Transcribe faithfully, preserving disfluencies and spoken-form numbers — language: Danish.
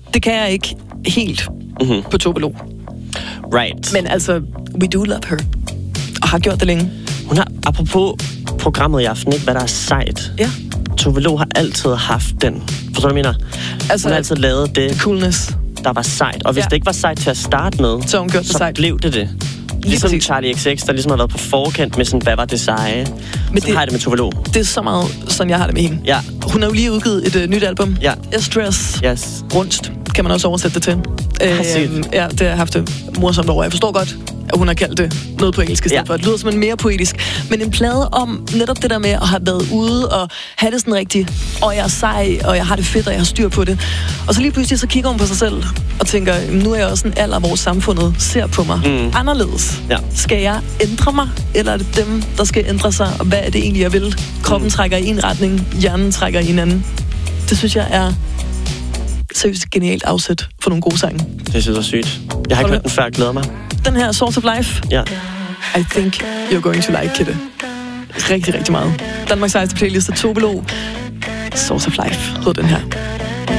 Det kan jeg ikke helt mm-hmm. på Tove Lo. Right. Men altså, we do love her. Og har gjort det længe. Hun har, apropos programmet i aften, ikke, hvad der er sejt. Ja. Tove Lo har altid haft den. Forstår du, hvad jeg mener? Altså, hun har altid lavet det, coolness, der var sejt. Og hvis ja. det ikke var sejt til at starte med, så, hun gjort det så sejt. blev det det. Ligesom Charlie X X, der ligesom har været på forkant med sådan, hvad var det seje. Men så har jeg det med Tove Lo. Det er så meget, sådan jeg har det med hende. Ja. Hun har jo lige udgivet et uh, nyt album. Ja. Stress. Yes. Rundt, kan man også oversætte det til. Øh, ja, det har jeg haft det morsomt over. Jeg forstår godt, at hun har kaldt det noget på engelsk i stedet for. Det lyder som en mere poetisk. Men en plade om netop det der med at have været ude og have det sådan rigtigt. Og jeg er sej, og jeg har det fedt, og jeg har styr på det. Og så lige pludselig så kigger hun på sig selv og tænker, nu er jeg også en alder, hvor samfundet ser på mig mm. anderledes. Ja. Skal jeg ændre mig, eller er det dem, der skal ændre sig? Og hvad er det egentlig, jeg vil? Kroppen mm. trækker i en retning, hjernen trækker i en anden. Det synes jeg er seriøst genialt afsæt for nogle gode sange. Det synes jeg er sygt. Jeg har ikke hørt den før, jeg glæder mig. Den her Source of Life. Ja. I think you're going to like it. Rigtig, rigtig meget. Danmarks sejeste playlist af Tove Lo. Source of Life hedder den her.